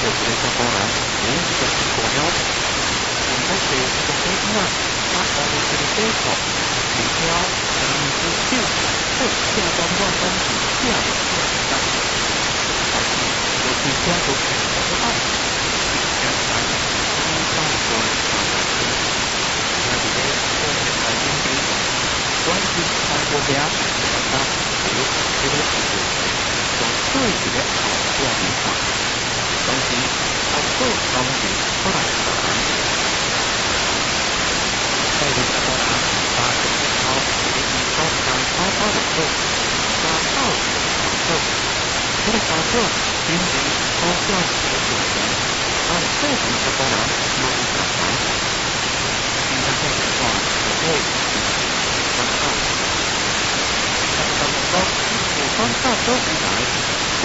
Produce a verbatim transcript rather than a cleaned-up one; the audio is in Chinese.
就这个波兰，我们就去过了。我们这个飞机啊，它可能是个飞机，比较嗯是小，对，这个光光光是小的小的，但是有比较多的不到，相反，它到过啊，那里面后面还有一种关于它国家它有这个是从对这个好处的地方。但是，它不方便快速的，在这个波兰，把这个超以及超长超高的路，把到长度，这个长度平均高标准的水平，按这种的波兰有可能，现在这个话我会达到，达到高，我方到周以来。